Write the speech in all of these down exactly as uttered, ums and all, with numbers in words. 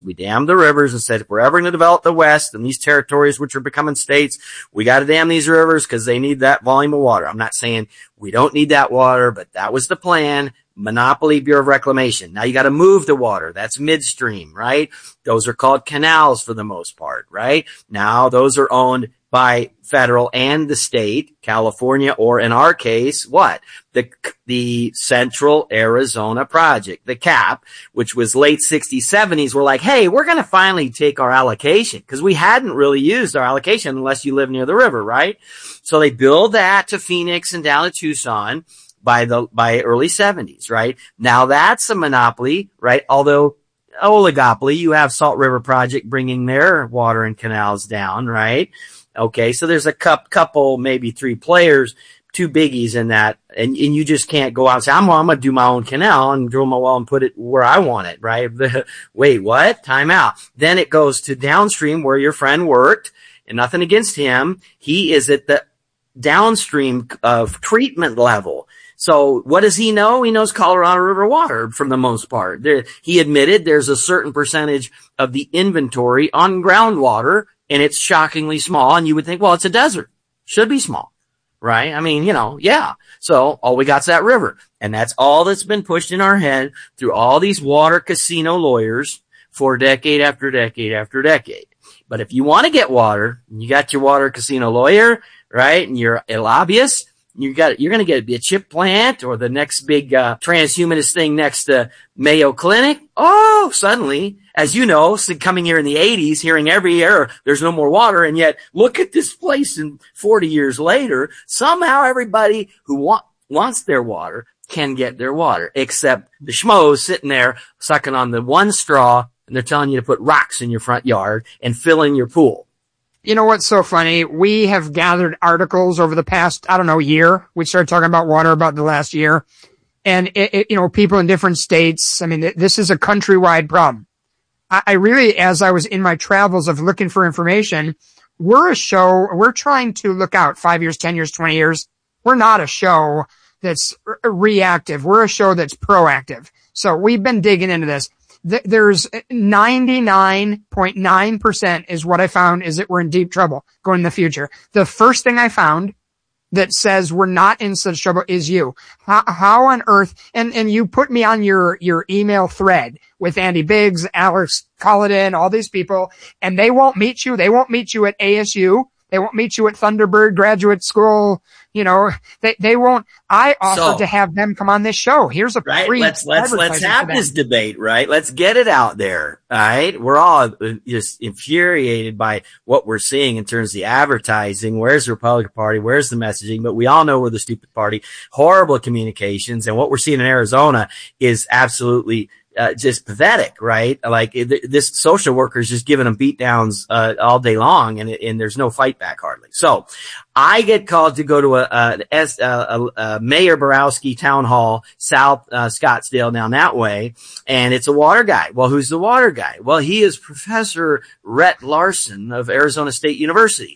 We dammed the rivers and said, if we're ever going to develop the West and these territories which are becoming states, we got to dam these rivers because they need that volume of water. I'm not saying we don't need that water, but that was the plan. Monopoly, Bureau of Reclamation. Now you got to move the water. That's midstream, right? Those are called canals for the most part, right? Now those are owned by federal and the state, California, or in our case, what? The, the Central Arizona Project, the C A P, which was late sixties, seventies. We're like, hey, we're going to finally take our allocation because we hadn't really used our allocation unless you live near the river, right? So they build that to Phoenix and down to Tucson by the, by early seventies, right? Now that's a monopoly, right? Although oligopoly, you have Salt River Project bringing their water and canals down, right? Okay, so there's a couple, maybe three players, two biggies in that, and, and you just can't go out and say, I'm, I'm going to do my own canal and drill my well and put it where I want it, right? Wait, what? Time out. Then it goes to downstream where your friend worked, and nothing against him. He is at the downstream of treatment level. So what does he know? He knows Colorado River water for the most part. There, he admitted there's a certain percentage of the inventory on groundwater, and it's shockingly small. And you would think, well, it's a desert. Should be small, right? I mean, you know, yeah. So all we got's that river. And that's all that's been pushed in our head through all these water casino lawyers for decade after decade after decade. But if you want to get water, you got your water casino lawyer, right? And you're a lobbyist. You got, you're going to get a chip plant or the next big, uh, transhumanist thing next to Mayo Clinic. Oh, suddenly, as you know, coming here in the eighties, hearing every year, there's no more water. And yet look at this place and forty years later, somehow everybody who want, wants their water can get their water, except the schmoes sitting there sucking on the one straw, and they're telling you to put rocks in your front yard and fill in your pool. You know what's so funny? We have gathered articles over the past, I don't know, year. We started talking about water about the last year. And, it, it, you know, people in different states. I mean, this is a countrywide problem. I, I really, as I was in my travels of looking for information, we're a show, we're trying to look out five years, ten years, twenty years. We're not a show that's re- reactive. We're a show that's proactive. So we've been digging into this. There's ninety-nine point nine percent is what I found is that we're in deep trouble going in the future. The first thing I found that says we're not in such trouble is you. How, how on earth, and, and you put me on your, your email thread with Andy Biggs, Alex Culloden, all these people, and they won't meet you. They won't meet you at A S U. They won't meet you at Thunderbird Graduate School. You know, they, they won't. I offered so, to have them come on this show. Here's a right. free Let's, let's, let's have this debate, right? Let's get it out there. All right. We're all just infuriated by what we're seeing in terms of the advertising. Where's the Republican Party? Where's the messaging? But we all know we're the stupid party, horrible communications. And what we're seeing in Arizona is absolutely Uh, just pathetic, right? Like it, this social worker is just giving them beat downs, uh, all day long, and, and there's no fight back hardly. So I get called to go to a, a, a, a, a Mayor Borowski town hall, South, uh, Scottsdale down that way. And it's a water guy. Well, who's the water guy? Well, he is Professor Rhett Larson of Arizona State University.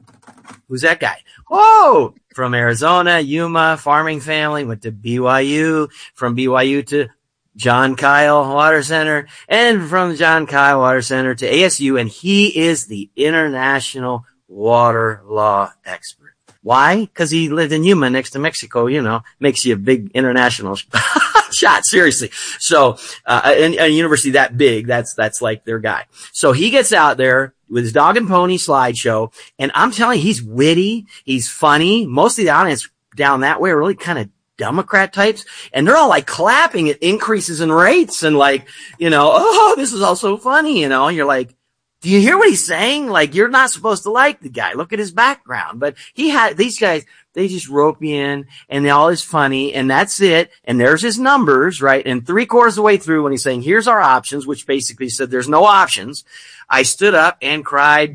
Who's that guy? Oh, from Arizona, Yuma, farming family, went to B Y U, from B Y U to John Kyle Water Center, and from John Kyle Water Center to A S U, and he is the international water law expert. Why? Because he lived in Yuma next to Mexico, you know, makes you a big international shot, seriously. So, uh, and a university that big, that's, that's like their guy. So he gets out there with his dog and pony slideshow, and I'm telling you, he's witty, he's funny. Most of the audience down that way are really kind of Democrat types, and they're all like clapping at increases in rates and like, you know, oh, this is all so funny, you know, and you're like, do you hear what he's saying? Like, you're not supposed to like the guy. Look at his background. But he had, these guys, they just rope you in and they all is funny and that's it. And there's his numbers, right? And three quarters of the way through when he's saying, here's our options, which basically said there's no options, I stood up and cried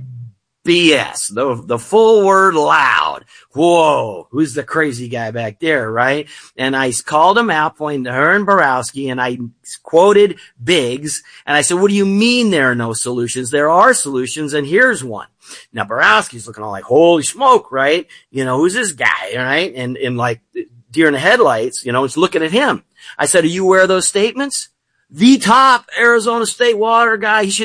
B S, the, the full word loud. Whoa, who's the crazy guy back there, right? And I called him out, pointing to her and Borowski, and I quoted Biggs, and I said, what do you mean there are no solutions? There are solutions, and here's one. Now, Borowski's looking all like, holy smoke, right? You know, who's this guy, right? And, and like deer in the headlights, you know, it's looking at him. I said, are you aware of those statements? the top Arizona State water guy. He should